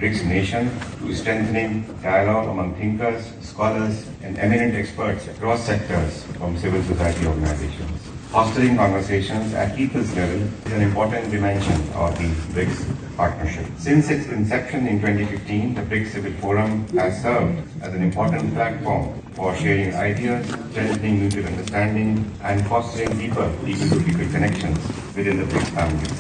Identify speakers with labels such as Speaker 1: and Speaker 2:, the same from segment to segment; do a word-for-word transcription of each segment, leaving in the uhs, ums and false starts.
Speaker 1: BRICS nations to strengthening dialogue among thinkers, scholars, and eminent experts across sectors from civil society organizations. Fostering conversations at people's level is an important dimension of the BRICS partnership. Since its inception in twenty fifteen, the BRICS Civil Forum has served as an important platform for sharing ideas, strengthening mutual understanding, and fostering deeper people-to-people connections within the BRICS family.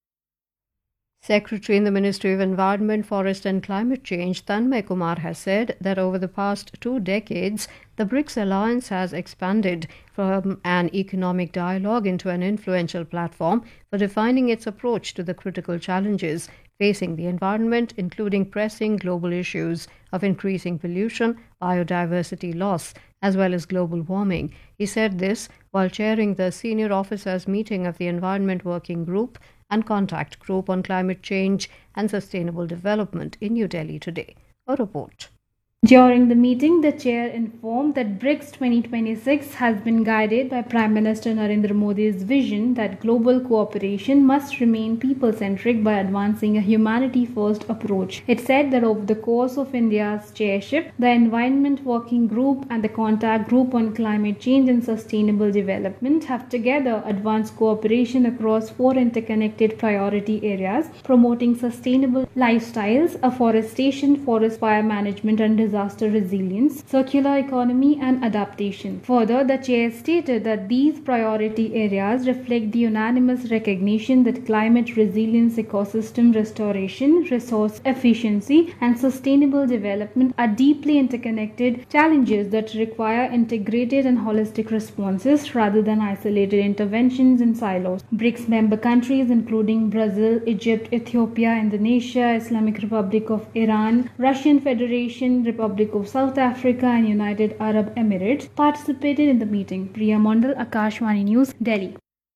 Speaker 2: Secretary in the Ministry of Environment, Forest and Climate Change, Tanmay Kumar, has said that over the past two decades, the BRICS alliance has expanded from an economic dialogue into an influential platform for defining its approach to the critical challenges facing the environment, including pressing global issues of increasing pollution, biodiversity loss, as well as global warming. He said this while chairing the senior officers meeting of the Environment Working Group and Contact Group on Climate Change and Sustainable Development in New Delhi today. A report.
Speaker 3: During the meeting, the chair informed that BRICS twenty twenty-six has been guided by Prime Minister Narendra Modi's vision that global cooperation must remain people-centric by advancing a humanity-first approach. It said that over the course of India's chairship, the Environment Working Group and the Contact Group on Climate Change and Sustainable Development have together advanced cooperation across four interconnected priority areas, promoting sustainable lifestyles, afforestation, forest fire management and disaster resilience, circular economy and adaptation. Further, the chair stated that these priority areas reflect the unanimous recognition that climate resilience, ecosystem restoration, resource efficiency and sustainable development are deeply interconnected challenges that require integrated and holistic responses rather than isolated interventions in silos. BRICS member countries including Brazil, Egypt, Ethiopia, Indonesia, Islamic Republic of Iran, Russian Federation, Republic of South Africa and United Arab Emirates participated in the meeting. Priya Mondal, Akashvani News, Delhi.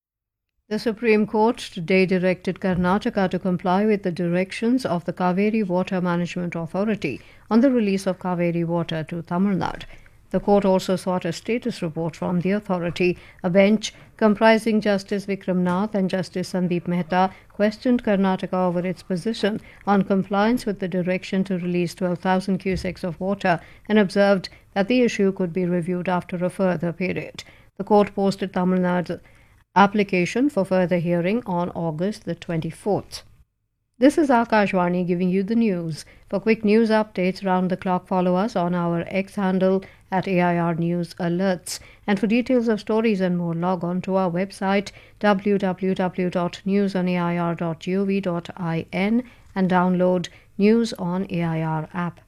Speaker 2: The Supreme Court today directed Karnataka to comply with the directions of the Kaveri Water Management Authority on the release of Kaveri water to Tamil Nadu. The court also sought a status report from the authority. A bench comprising Justice Vikram Nath and Justice Sandeep Mehta questioned Karnataka over its position on compliance with the direction to release twelve thousand cusecs of water and observed that the issue could be reviewed after a further period. The court posted Tamil Nadu's application for further hearing on August the twenty-fourth. This is Akashvani giving you the news. For quick news updates round the clock, follow us on our X handle at A I R News Alerts. And for details of stories and more, log on to our website w w w dot news on a i r dot gov dot in and download News on A I R app.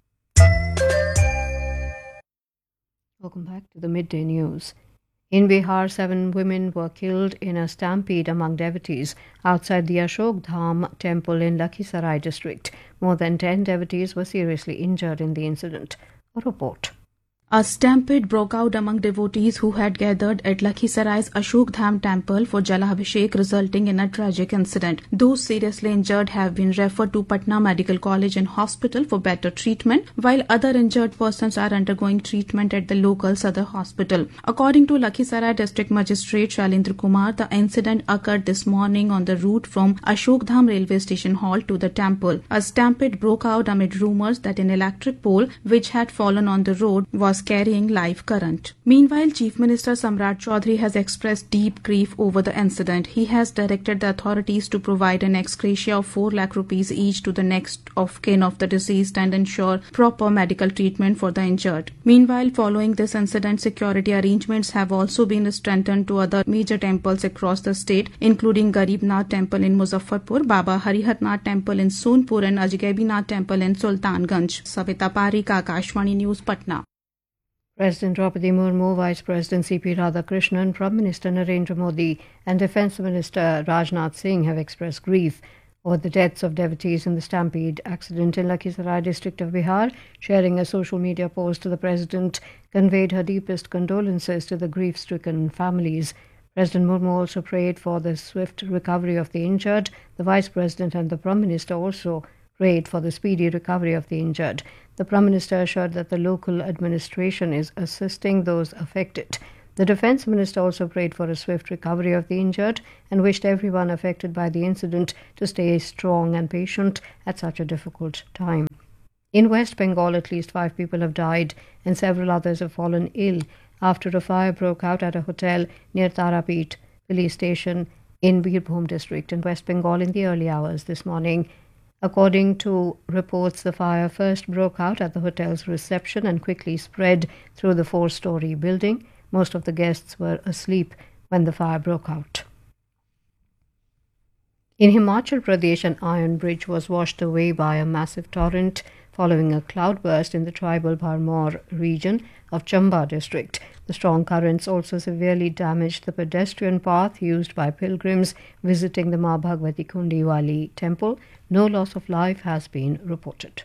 Speaker 2: Welcome back to the Midday News. In Bihar, seven women were killed in a stampede among devotees outside the Ashok Dham temple in Lakhisarai district. More than ten devotees were seriously injured in the incident. A report.
Speaker 4: A stampede broke out among devotees who had gathered at Lakhisarai's Ashok Dham temple for Jalabhishek, resulting in a tragic incident. Those seriously injured have been referred to Patna Medical College and Hospital for better treatment, while other injured persons are undergoing treatment at the local Sadar Hospital. According to Lakhisarai District Magistrate Shailendra Kumar, the incident occurred this morning on the route from Ashok Dham railway station hall to the temple. A stampede broke out amid rumours that an electric pole which had fallen on the road was carrying live current. Meanwhile, Chief Minister Samrat Chaudhary has expressed deep grief over the incident. He has directed the authorities to provide an ex gratia of four lakh rupees each to the next of kin of the deceased and ensure proper medical treatment for the injured. Meanwhile, following this incident, security arrangements have also been strengthened to other major temples across the state, including Garib Nath Temple in Muzaffarpur, Baba Harihar Nath Temple in Sonpur and Ajgaibi Nath Temple in Sultanganj. Savita Parikh, Akashvani News, Patna.
Speaker 2: President Draupadi Murmu, Vice President C P Radhakrishnan, Prime Minister Narendra Modi and Defence Minister Rajnath Singh have expressed grief over the deaths of devotees in the stampede accident in Lakhisarai district of Bihar. Sharing a social media post, the President conveyed her deepest condolences to the grief-stricken families. President Murmu also prayed for the swift recovery of the injured. The Vice President and the Prime Minister also prayed for the speedy recovery of the injured. The Prime Minister assured that the local administration is assisting those affected. The Defence Minister also prayed for a swift recovery of the injured and wished everyone affected by the incident to stay strong and patient at such a difficult time. In West Bengal, at least five people have died and several others have fallen ill after a fire broke out at a hotel near Tarapet police station in Birbhum district in West Bengal in the early hours this morning. According to reports, the fire first broke out at the hotel's reception and quickly spread through the four-storey building. Most of the guests were asleep when the fire broke out. In Himachal Pradesh, an iron bridge was washed away by a massive torrent following a cloudburst in the tribal Bharmor region of Chamba district. The strong currents also severely damaged the pedestrian path used by pilgrims visiting the Ma Bhagwati Kundi Wali temple. No loss of life has been reported.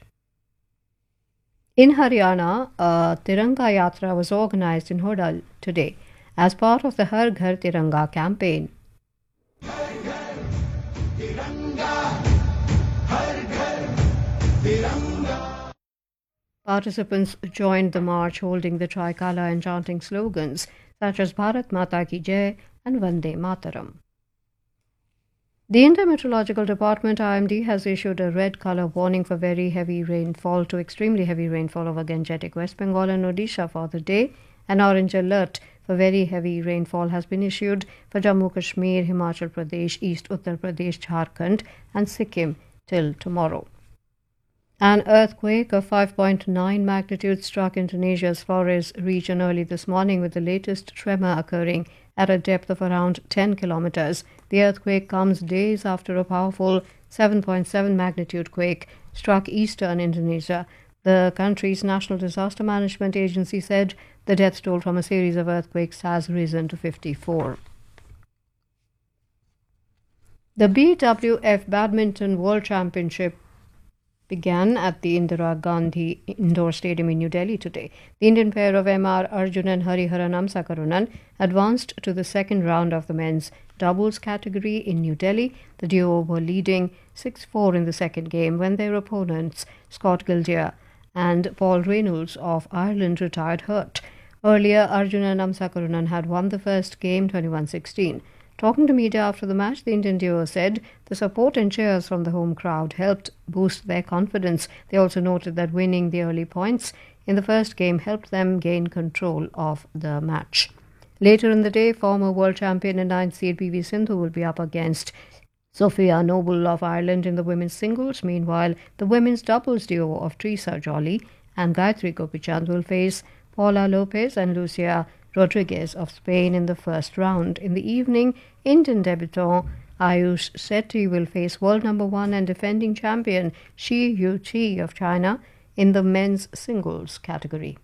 Speaker 2: In Haryana, a Tiranga Yatra was organized in Hodal today as part of the Har Ghar Tiranga campaign. Har Ghar Tiranga, Har Ghar Tiranga. Participants joined the march holding the tricolour and chanting slogans such as Bharat Mata Ki Jai and Vande Mataram. The India Meteorological Department I M D has issued a red colour warning for very heavy rainfall to extremely heavy rainfall over Gangetic West Bengal and Odisha for the day. An orange alert for very heavy rainfall has been issued for Jammu Kashmir, Himachal Pradesh, East Uttar Pradesh, Jharkhand and Sikkim till tomorrow. An earthquake of five point nine magnitude struck Indonesia's Flores region early this morning, with the latest tremor occurring at a depth of around ten kilometers. The earthquake comes days after a powerful seven point seven magnitude quake struck eastern Indonesia. The country's National Disaster Management Agency said the death toll from a series of earthquakes has risen to fifty-four. The B W F Badminton World Championship began at the Indira Gandhi Indoor Stadium in New Delhi today. The Indian pair of M R Arjun and Hariharan Amsakarunan advanced to the second round of the men's doubles category in New Delhi. The duo were leading six four in the second game when their opponents Scott Gildia and Paul Reynolds of Ireland retired hurt. Earlier, Arjun and Amsakarunan had won the first game twenty-one sixteen. Talking to media after the match, the Indian duo said the support and cheers from the home crowd helped boost their confidence. They also noted that winning the early points in the first game helped them gain control of the match. Later in the day, former world champion and ninth seed P V Sindhu will be up against Sophia Noble of Ireland in the women's singles. Meanwhile, the women's doubles duo of Teresa Jolly and Gayatri Gopichand will face Paula Lopez and Lucia Rodriguez of Spain in the first round. In the evening, Indian debutant Ayush Sethi will face world number one and defending champion Shi Yuqi of China in the men's singles category.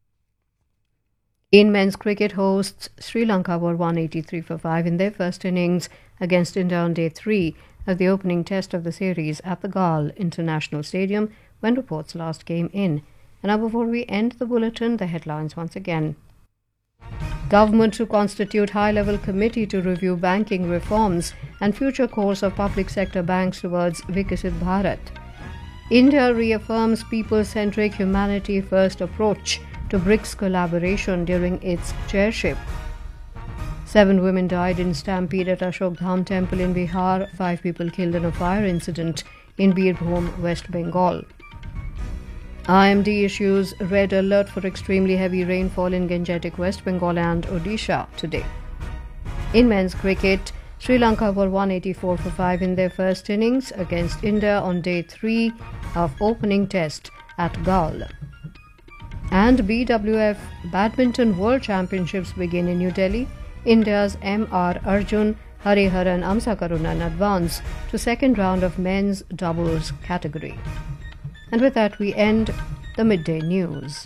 Speaker 2: In men's cricket, hosts Sri Lanka were one eighty-three for five in their first innings against India on day three of the opening test of the series at the Galle International Stadium when reports last came in. And now, before we end the bulletin, the headlines once again. Government to constitute high-level committee to review banking reforms and future course of public sector banks towards Vikasit Bharat. India reaffirms people-centric, humanity-first approach to BRICS collaboration during its chairship. Seven women died in stampede at Ashok Dham temple in Bihar. Five people killed in a fire incident in Birbhum, West Bengal. I M D issues red alert for extremely heavy rainfall in Gangetic West Bengal and Odisha today. In men's cricket, Sri Lanka were one eighty-four for five in their first innings against India on day three of opening test at Galle. And B W F Badminton World Championships begin in New Delhi. India's M R Arjun Hariharan Amsakarunan advance to second round of men's doubles category. And with that, we end the midday news.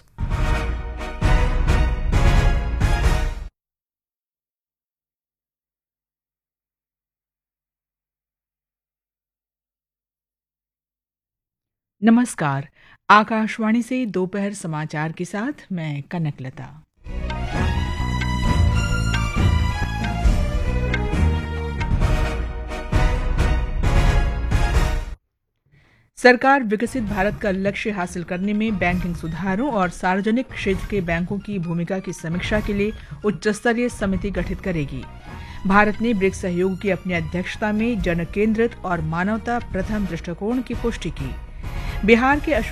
Speaker 5: नमस्कार, आकाशवाणी से दोपहर समाचार के साथ मैं कनकलता। सरकार विकसित भारत का लक्ष्य हासिल करने में बैंकिंग सुधारों और सार्वजनिक क्षेत्र के बैंकों की भूमिका की समीक्षा के लिए उच्च स्तरीय समिति गठित करेगी। भारत ने ब्रिक्स सहयोग की अपनी अध्यक्षता में जन केंद्रित और मानवता प्रथम दृष्टिकोण की पुष्टि की। बिहार के